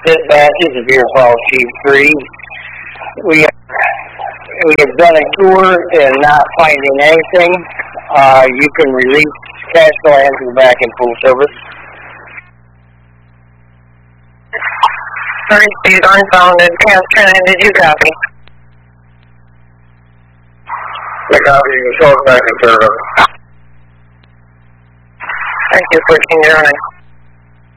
Dispatches of Air Chief 3. We have done a tour and not finding anything. You can release Castro Andrew back in full service. Sorry, speed unfounded. Castro, did you copy? I copy. You can show us back in service. Thank you, 1409.